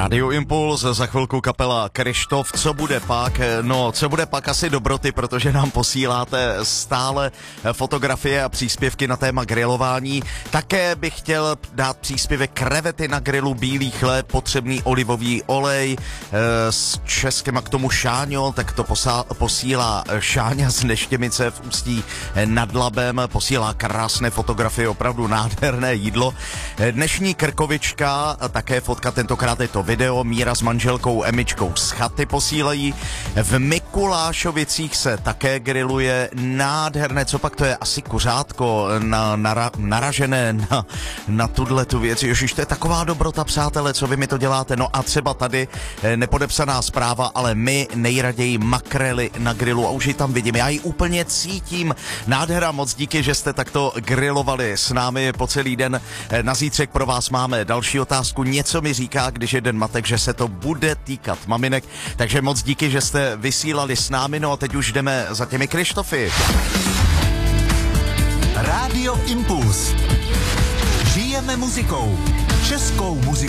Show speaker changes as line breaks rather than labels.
Radio Impuls, za chvilku kapela Kryštof. Co bude pak? No, co bude pak asi dobroty, protože nám posíláte stále fotografie a příspěvky na téma grilování. Také bych chtěl dát příspěvek krevety na grilu, bílý chléb, potřebný olivový olej s Českem a k tomu Šáňo, tak to posílá Šáňa z Neštěmice v Ústí nad Labem, posílá krásné fotografie, opravdu nádherné jídlo. Dnešní krkovička, také fotka, tentokrát je to video, Míra s manželkou Emičkou z chaty posílají. V Mikulášovicích se také grilluje, nádherné, co pak to je, asi kuřátko naražené na tu věc. Ježiš, to je taková dobrota, přátelé, co vy mi to děláte. No a třeba tady nepodepsaná zpráva, ale my nejraději makrely na grilu a už ji tam vidím, já ji úplně cítím. Nádhera, moc díky, že jste takto grilovali s námi po celý den. Na zítřek pro vás máme další otázku. Něco mi říká, když je den matek, že se to bude týkat maminek, takže moc díky, že jste vysílali s námi. No a teď už jdeme za těmi Kryštofy.
Radio Impuls. Žijeme muzikou. Českou muzikou.